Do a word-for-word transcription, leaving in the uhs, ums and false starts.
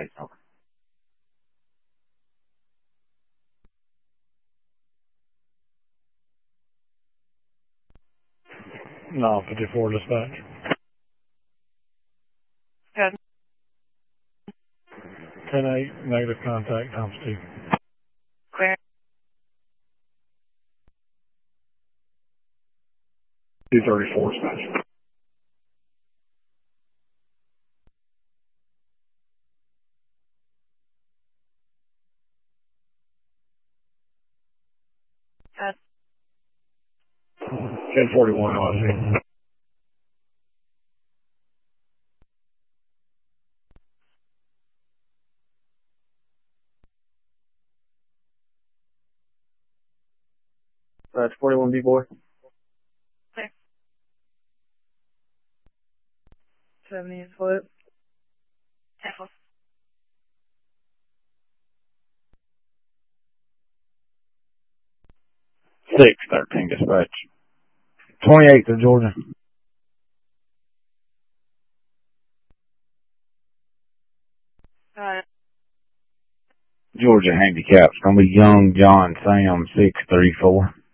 eight. Okay. No, fifty-four dispatch. Good. ten eight, negative contact, times two. Clear. two thirty-four dispatch. Good. ten forty-one, O S C. That's forty-one B boy. Clear. seventy is flip. Careful. six thirteen dispatch. twenty-eighth of Georgia. Got it. Georgia handicap's gonna be Young John Sam six three four.